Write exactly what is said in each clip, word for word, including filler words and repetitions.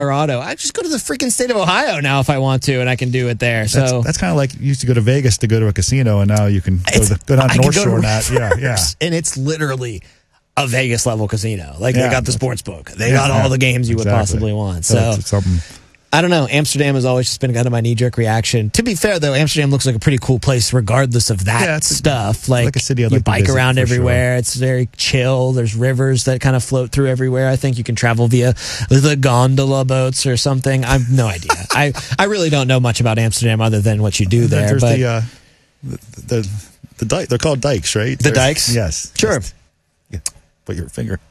Colorado. I just go to the freaking state of Ohio now if I want to, and I can do it there. So that's, that's kind of like you used to go to Vegas to go to a casino, and now you can go, the, go down to North Shore. That, yeah, yeah. And it's literally a Vegas level casino. Like yeah. they got the sports book. They yeah, got all yeah. the games you exactly. would possibly want. So, so it's something. I don't know. Amsterdam has always just been kind of my knee-jerk reaction. To be fair, though, Amsterdam looks like a pretty cool place regardless of that yeah, stuff. Like, like a city I'd you like to bike visit, around for everywhere. Sure. It's very chill. There's rivers that kind of float through everywhere. I think you can travel via the gondola boats or something. I have no idea. I, I really don't know much about Amsterdam other than what you do there. There's but the, uh, the, the, the dike. They're called dikes, right? The There's, dikes? Yes. Sure. Just, yeah, put your finger.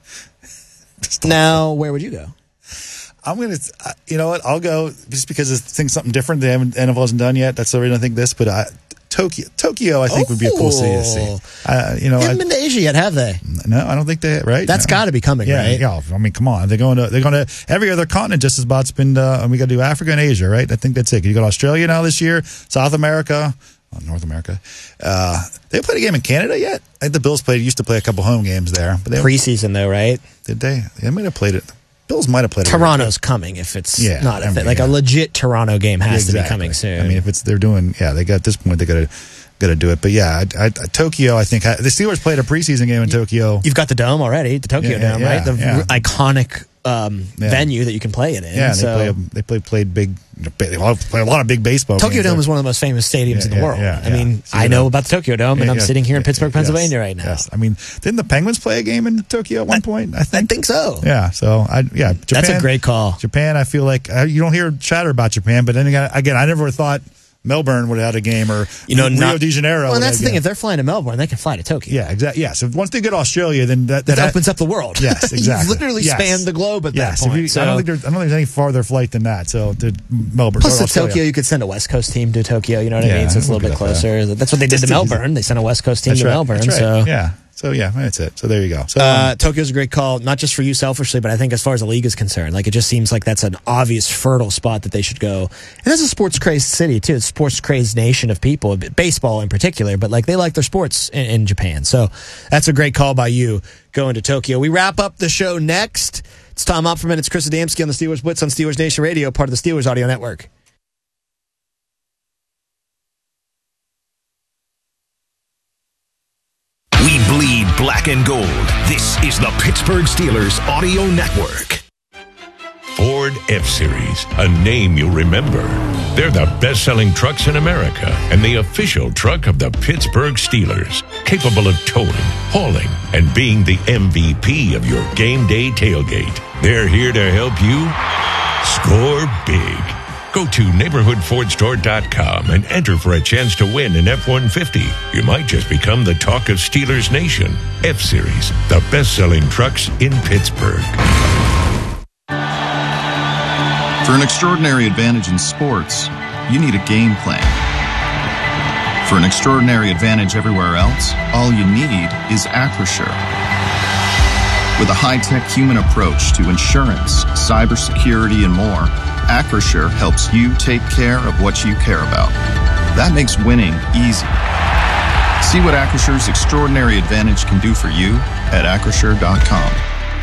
Now, where would you go? I'm going to, uh, you know what, I'll go just because it's think something different. They haven't, N F L hasn't done yet. That's the reason I think this, but I, Tokyo, Tokyo, I think oh. would be a cool city to see. Uh, you know, they haven't I, been to Asia yet, have they? No, I don't think they, right? That's no. got to be coming, yeah, right? Yeah, I mean, come on. They're going to, they're going to, every other continent just as about's been, uh, and we got to do Africa and Asia, right? I think that's it. You go to Australia now this year, South America, well, North America. Uh, they played a game in Canada yet? I think the Bills played, used to play a couple home games there. But they Preseason, though, right? Did they? They might have played it. Bills might have played it. Toronto's coming if it's yeah, not a I mean, fit. Like yeah. a legit Toronto game has exactly. to be coming soon. I mean, if it's they're doing, yeah, they got at this point they got to got to do it. But yeah, I, I, Tokyo, I think I, the Steelers played a preseason game in Tokyo. You've got the dome already, the Tokyo Yeah, yeah, Dome, yeah, right? The yeah. iconic um, Yeah. venue that you can play it in. Yeah, so. they play a, they play played big. They play a lot of big baseball. Tokyo games. Dome is one of the most famous stadiums Yeah, in the yeah, world. yeah, I yeah. mean, See I that? know about the Tokyo Dome, and Yeah, I'm yeah, sitting here in yeah, Pittsburgh, yes, Pennsylvania right now. Yes, I mean, didn't the Penguins play a game in Tokyo at one point? I I think. think so. Yeah, so I yeah, Japan, That's a great call. Japan, I feel like uh, you don't hear chatter about Japan, but then again, again I never thought Melbourne would have had a game or You know, Rio not- de Janeiro. Well, would and that's have the thing. a If game. they're flying to Melbourne, they can fly to Tokyo. Yeah, exactly. Yeah, so once they get to Australia, then that, that It opens up the world. Yes, exactly. You've literally Yes. spanned the globe at yes, that if point. you, so. I don't think there's I don't think there's any farther flight than that. So to Melbourne, Plus, or to Australia. Tokyo, you could send a West Coast team to Tokyo. You know what Yeah, I mean? So it's a we'll little bit do that. closer. That's what they did Just to to- Melbourne. They sent a West Coast team That's to right. Melbourne. That's right. So yeah, so yeah, that's it. So there you go. So Uh, um, Tokyo's a great call, not just for you selfishly, but I think as far as the league is concerned, like it just seems like that's an obvious fertile spot that they should go. And it's a sports crazed city too. It's a sports crazed nation of people, baseball in particular, but like they like their sports in, in Japan. So that's a great call by you going to Tokyo. We wrap up the show next. It's Tom Opferman. It's Chris Adamski on the Steelers Blitz on Steelers Nation Radio, part of the Steelers Audio Network. We bleed black and gold. This is the Pittsburgh Steelers Audio Network. Ford F-Series, a name you'll remember. They're the best-selling trucks in America and the official truck of the Pittsburgh Steelers, capable of towing, hauling, and being the M V P of your game day tailgate. They're here to help you score big. Go to neighborhood ford store dot com and enter for a chance to win an F one fifty. You might just become the talk of Steelers Nation. F-Series, the best-selling trucks in Pittsburgh. For an extraordinary advantage in sports, you need a game plan. For an extraordinary advantage everywhere else, all you need is Acrisure. With a high-tech human approach to insurance, cybersecurity, and more, Acrisure helps you take care of what you care about. That makes winning easy. See what Acrisure's extraordinary advantage can do for you at acrisure dot com.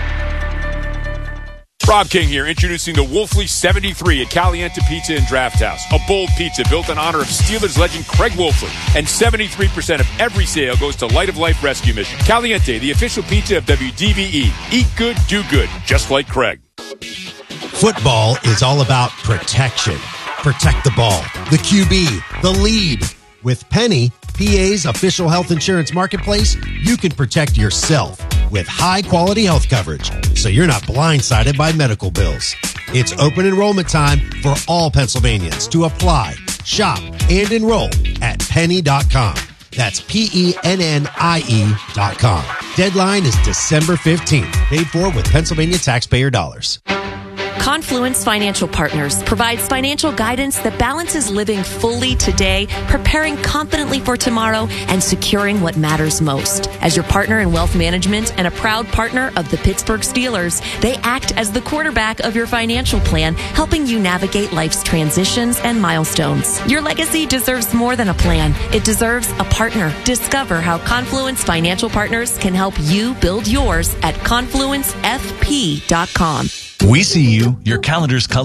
Rob King here, introducing the Wolfley seventy-three at Caliente Pizza and Draft House. A bold pizza built in honor of Steelers legend Craig Wolfley. And seventy-three percent of every sale goes to Light of Life Rescue Mission. Caliente, the official pizza of W D V E. Eat good, do good, just like Craig. Football is all about protection. Protect the ball, the Q B, the lead. With Penny, P A's official health insurance marketplace, you can protect yourself with high-quality health coverage, so you're not blindsided by medical bills. It's open enrollment time for all Pennsylvanians to apply, shop, and enroll at penny dot com. That's P E N N I E dot com. Deadline is December fifteenth. Paid for with Pennsylvania taxpayer dollars. Confluence Financial Partners provides financial guidance that balances living fully today, preparing confidently for tomorrow, and securing what matters most. As your partner in wealth management and a proud partner of the Pittsburgh Steelers, they act as the quarterback of your financial plan, helping you navigate life's transitions and milestones. Your legacy deserves more than a plan. It deserves a partner. Discover how Confluence Financial Partners can help you build yours at confluence f p dot com. We see you, your calendar's colored.